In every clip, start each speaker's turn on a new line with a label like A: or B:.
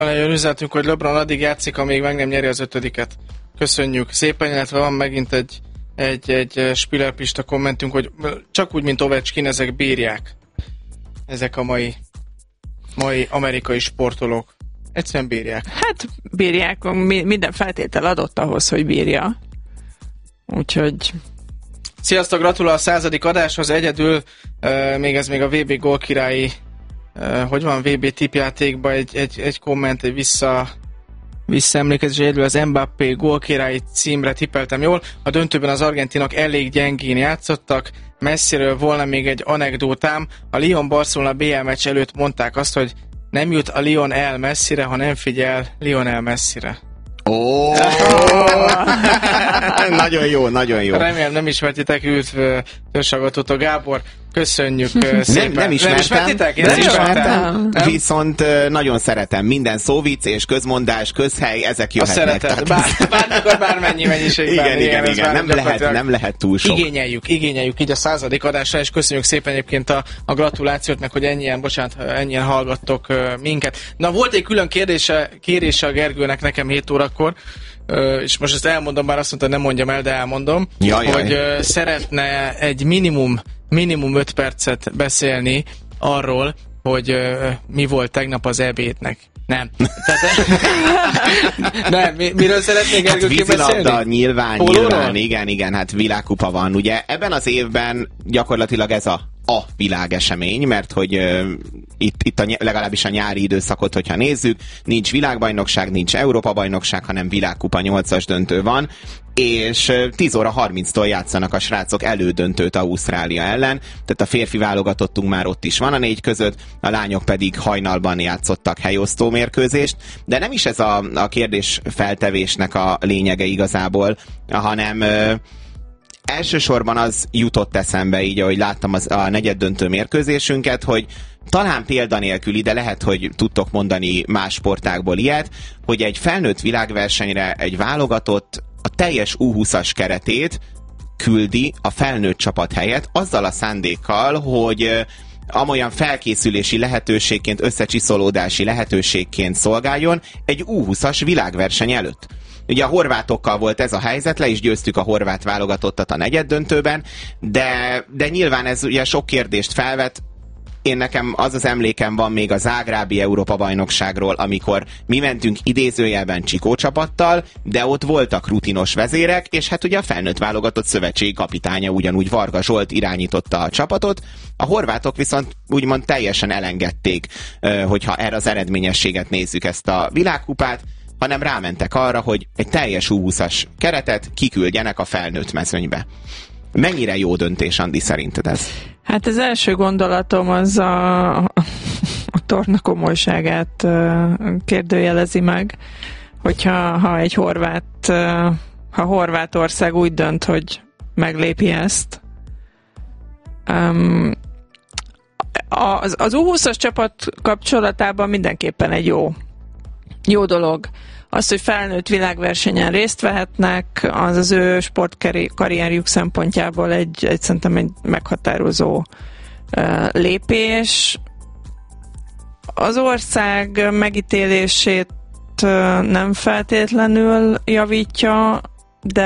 A: Nagyon üzenetünk, hogy LeBron addig játszik, amíg meg nem nyeri az 5. Köszönjük szépen, illetve van megint egy Spillerpista kommentünk, hogy csak úgy, mint Ovechkin, ezek bírják. Ezek a mai amerikai sportolók. Egyszerűen bírják.
B: Hát bírják, minden feltétel adott ahhoz, hogy bírja. Úgyhogy...
A: Sziasztok, gratulál a 100. adáshoz. Egyedül még a VB gólkirályi VB tippjátékban egy komment, egy visszaemlékezés, egyedül az Mbappé gólkirályi címre tippeltem jól. A döntőben az argentinok elég gyengén játszottak. Messiről volna még egy anekdótám. A Lyon-Barcelona BL meccs előtt mondták azt, hogy nem jut a Lyon el Messire, ha nem figyel Lionel Messire.
C: Nagyon jó, nagyon jó.
A: Remélem nem ismertitek Törzsaggatótó Gábor. Köszönjük szépen.
C: Nem ismertem.
A: Nem ismertem.
C: Viszont nagyon szeretem. Minden szóvic és közmondás, közhely, ezek jöhetnek.
A: Azt szereted. Bármikor, bármennyi mennyiségben.
C: Igen. Nem lehet túl sok.
A: Igényeljük így a 100. adásra, és köszönjük szépen egyébként a gratulációt, meg hogy ennyien hallgattok minket. Na, volt egy külön kérése a Gergőnek nekem 7 órakor, és most ezt elmondom, bár azt mondta, hogy nem mondjam el, de elmondom, hogy szeretne egy minimum 5 percet beszélni arról, hogy mi volt tegnap az ebédnek. Nem. Nem, miről szeretnék Gergő beszélni?
C: Vízilabda, nyilván, igen, hát világkupa van. Ugye ebben az évben gyakorlatilag ez a világesemény, mert hogy itt legalábbis a nyári időszakot, hogyha nézzük, nincs világbajnokság, nincs Európa-bajnokság, hanem világkupa 8-as döntő van, és 10 óra 30-tól játszanak a srácok elődöntőt Ausztrália ellen, tehát a férfi válogatottunk már ott is van a 4 között, a lányok pedig hajnalban játszottak helyosztó mérkőzést, de nem is ez a kérdés feltevésnek a lényege igazából, hanem elsősorban az jutott eszembe így, ahogy láttam a negyeddöntő mérkőzésünket, hogy talán példanélkül ide lehet, hogy tudtok mondani más sportágból ilyet, hogy egy felnőtt világversenyre egy válogatott a teljes U20-as keretét küldi a felnőtt csapat helyett, azzal a szándékkal, hogy amolyan felkészülési lehetőségként, összecsiszolódási lehetőségként szolgáljon egy U20-as világverseny előtt. Ugye a horvátokkal volt ez a helyzet, le is győztük a horvát válogatottat a negyeddöntőben, de nyilván ez ugye sok kérdést felvet. Nekem az emlékem van még a zágrábi Európa-bajnokságról, amikor mi mentünk idézőjelben Csikó csapattal, de ott voltak rutinos vezérek, és hát ugye a felnőtt válogatott szövetségi kapitánya ugyanúgy Varga Zsolt irányította a csapatot. A horvátok viszont úgymond teljesen elengedték, hogyha erre az eredményességet nézzük, ezt a világkupát, hanem rámentek arra, hogy egy teljes U20-as keretet kiküldjenek a felnőtt mezőnybe. Mennyire jó döntés, Andi, szerinted ez?
B: Hát az első gondolatom az a torna komolyságát kérdőjelezi meg, hogyha egy ha Horvátország úgy dönt, hogy meglépi ezt. Az U20-as csapat kapcsolatában mindenképpen egy jó dolog. Az, hogy felnőtt világversenyen részt vehetnek, az ő sportkarrierjük szempontjából szerintem egy meghatározó lépés. Az ország megítélését nem feltétlenül javítja, de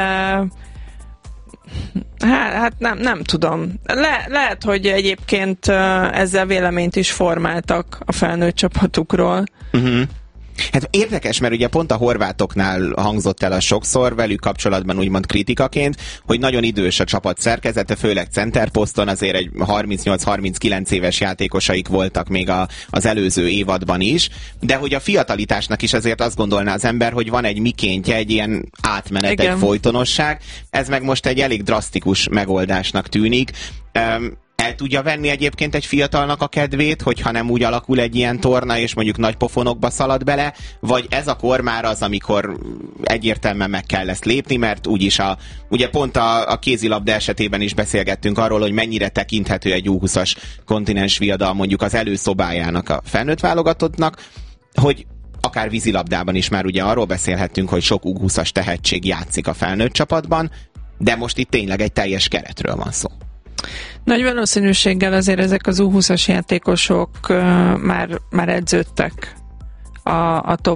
B: hát nem tudom. Lehet, hogy egyébként ezzel véleményt is formáltak a felnőtt csapatukról.
C: Uh-huh. Hát érdekes, mert ugye pont a horvátoknál hangzott el a sokszor, velük kapcsolatban úgymond kritikaként, hogy nagyon idős a csapat szerkezete, főleg centerposzton, azért egy 38-39 éves játékosaik voltak még az előző évadban is, de hogy a fiatalitásnak is azért azt gondolná az ember, hogy van egy mikéntje, egy ilyen átmenet, igen, egy folytonosság, ez meg most egy elég drasztikus megoldásnak tűnik. El tudja venni egyébként egy fiatalnak a kedvét, hogyha nem úgy alakul egy ilyen torna, és mondjuk nagy pofonokba szalad bele, vagy ez a kor már az, amikor egyértelműen meg kell ezt lépni, mert úgyis ugye pont a kézilabda esetében is beszélgettünk arról, hogy mennyire tekinthető egy U20-as kontinens viadal mondjuk az előszobájának a felnőtt válogatottnak, hogy akár vízilabdában is már ugye arról beszélhettünk, hogy sok U20-as tehetség játszik a felnőtt csapatban, de most itt tényleg egy teljes keretről van szó.
B: Nagy valószínűséggel azért ezek az U20-as játékosok már edződtek a top